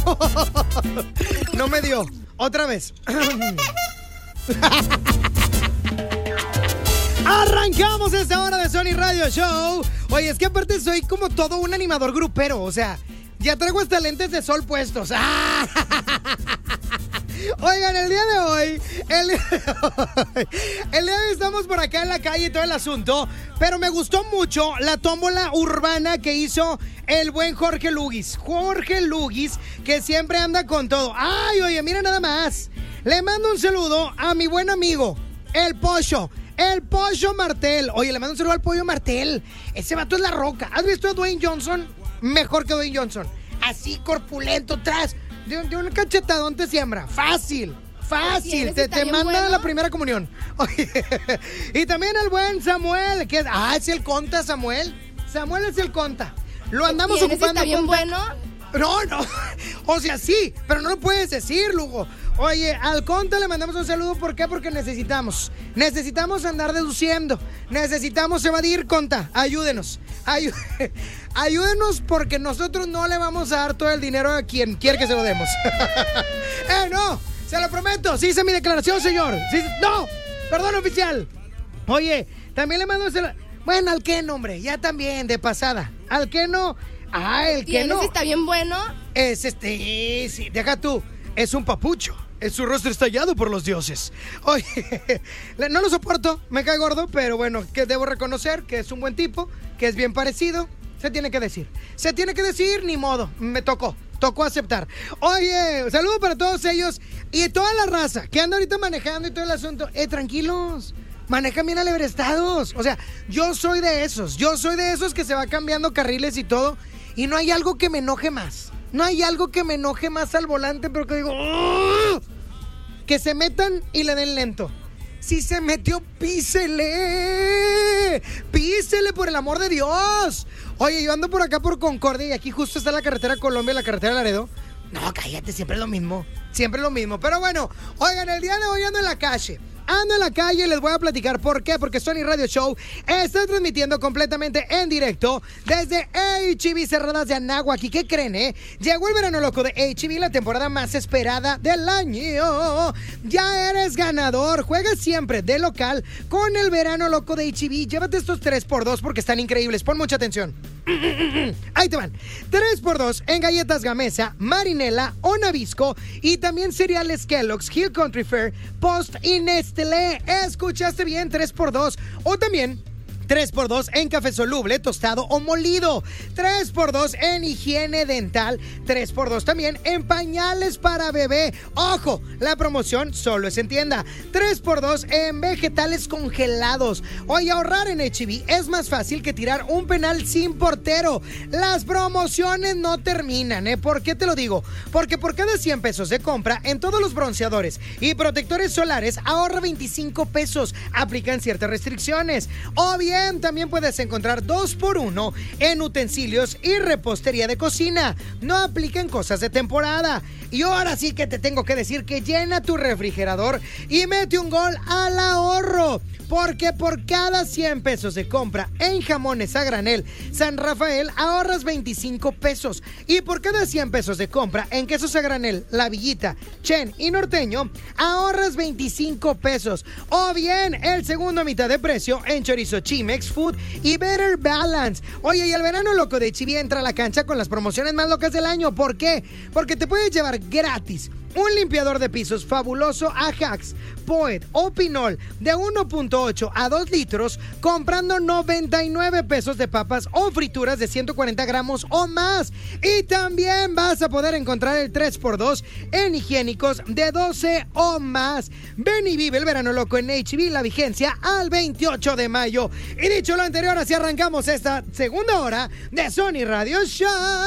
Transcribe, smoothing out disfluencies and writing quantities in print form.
No me dio. Otra vez. Arrancamos esta hora de Sony Radio Show. Oye, es que aparte soy como todo un animador grupero. O sea, ya traigo hasta lentes de sol puestos. Oigan, el día de hoy estamos por acá en la calle y todo el asunto, pero me gustó mucho la tómbola urbana que hizo el buen Jorge Lugis. Jorge Lugis, que siempre anda con todo. Ay, oye, mira nada más. Le mando un saludo a mi buen amigo, el Pollo Martel. Oye, le mando un saludo al Pollo Martel. Ese vato es la roca. ¿Has visto a Dwayne Johnson? Mejor que Dwayne Johnson. Así corpulento, atrás. De un cachetadón te siembra. Fácil. Te manda bueno. La primera comunión. Oye, y también el buen Samuel, que es el conta, Samuel. Samuel es el conta. Lo andamos ocupando. ¿Está bien bueno? No. O sea, sí, pero no lo puedes decir, Lugo. Oye, al conta le mandamos un saludo. ¿Por qué? Porque necesitamos andar deduciendo. Necesitamos evadir, conta. Ayúdenos. Ayúdenos porque nosotros no le vamos a dar todo el dinero a quien quiere que se lo demos. No, se lo prometo. Sí hice mi declaración, señor. Sí, no, perdón, oficial. Oye, también le mando un saludo. Bueno, al Ken, hombre, ya también, de pasada. Al Ken no. El Ken no. ¿Está bien bueno? Sí, deja tú. Es un papucho. Es su rostro estallado por los dioses. Oye, no lo soporto, me cae gordo, pero bueno, que debo reconocer que es un buen tipo, que es bien parecido. Se tiene que decir, ni modo, me tocó aceptar. Oye, saludo para todos ellos y toda la raza que anda ahorita manejando y todo el asunto. Tranquilos, manejan bien alebrestados. O sea, yo soy de esos que se va cambiando carriles y todo, y no hay algo que me enoje más. No hay algo que me enoje más al volante, pero que digo, ¡oh! Que se metan y le den lento. Si se metió, písele por el amor de Dios. Oye, yo ando por acá por Concordia y aquí justo está la carretera Colombia, la carretera Laredo. No, cállate, siempre es lo mismo. Pero bueno, oigan, el día de hoy ando en la calle y les voy a platicar por qué. Porque Sony Radio Show está transmitiendo completamente en directo desde H-E-B Cerradas de Anáhuac. ¿Y qué creen, Llegó el verano loco de H-E-B, la temporada más esperada del año. Ya eres ganador. Juega siempre de local con el verano loco de H-E-B. Llévate estos 3x2 porque están increíbles. Pon mucha atención. Ahí te van. 3x2 en galletas Gamesa, Marinela o Nabisco y también cereales Kellogg's, Hill Country Fair, Post y Nestlé. Escuchaste bien, 3x2. O también 3x2 en café soluble, tostado o molido. 3x2 en higiene dental. 3x2 también en pañales para bebé. Ojo, la promoción solo es en tienda. 3x2 en vegetales congelados. Hoy ahorrar en H-E-B es más fácil que tirar un penal sin portero. Las promociones no terminan, ¿Por qué te lo digo? Porque por cada 100 pesos de compra en todos los bronceadores y protectores solares ahorra 25 pesos. Aplican ciertas restricciones. O bien, también puedes encontrar 2x1 en utensilios y repostería de cocina. No apliquen cosas de temporada. Y ahora sí que te tengo que decir que llena tu refrigerador y mete un gol al ahorro. Porque por cada 100 pesos de compra en jamones a granel San Rafael ahorras 25 pesos. Y por cada 100 pesos de compra en quesos a granel La Villita, Chen y Norteño ahorras 25 pesos. O bien el segundo a mitad de precio en chorizo Chimex Food y Better Balance. Oye, y el verano loco de H-E-B entra a la cancha con las promociones más locas del año. ¿Por qué? Porque te puedes llevar gratis un limpiador de pisos fabuloso Ajax, Poet o Pinol de 1.8 a 2 litros comprando 99 pesos de papas o frituras de 140 gramos o más. Y también vas a poder encontrar el 3x2 en higiénicos de 12 o más. Ven y vive el verano loco en H-E-B, la vigencia al 28 de mayo. Y dicho lo anterior, así arrancamos esta segunda hora de Sony Radio Show.